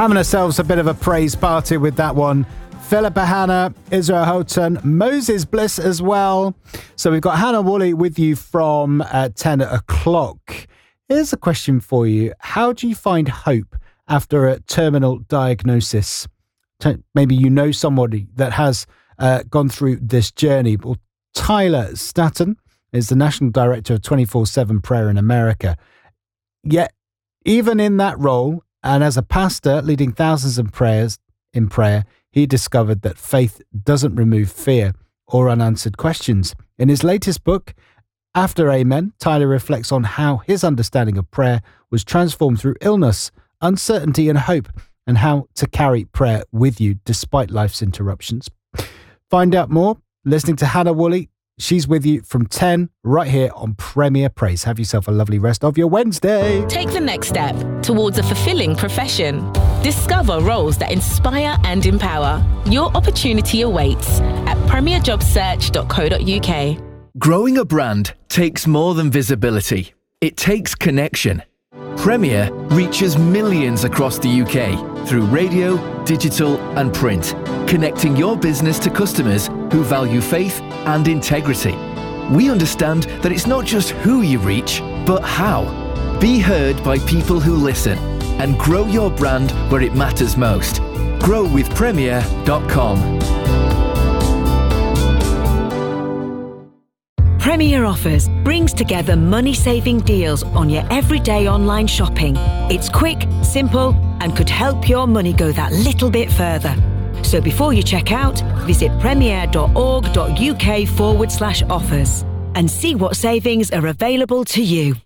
Having ourselves a bit of a praise party with that one. Philippa Hanna, Israel Houghton, Moses Bliss as well. So we've got Hannah Woolley with you from 10 o'clock. Here's a question for you. How do you find hope after a terminal diagnosis? Maybe you know somebody that has gone through this journey. Well, Tyler Staton is the National Director of 24/7 Prayer in America. Yet, even in that role, and as a pastor leading thousands of prayers in prayer, he discovered that faith doesn't remove fear or unanswered questions. In his latest book, After Amen, Tyler reflects on how his understanding of prayer was transformed through illness, uncertainty and hope, and how to carry prayer with you despite life's interruptions. Find out more listening to Hannah Woolley. She's with you from 10 right here on Premier Praise. Have yourself a lovely rest of your Wednesday. Take the next step towards a fulfilling profession. Discover roles that inspire and empower. Your opportunity awaits at premierjobsearch.co.uk. Growing a brand takes more than visibility. It takes connection. Premier reaches millions across the UK through radio, digital and print, connecting your business to customers who value faith and integrity. We understand that it's not just who you reach, but how. Be heard by people who listen and grow your brand where it matters most. Grow with Premier.com. Premier Offers brings together money-saving deals on your everyday online shopping. It's quick, simple, and could help your money go that little bit further. So before you check out, visit premier.org.uk/offers and see what savings are available to you.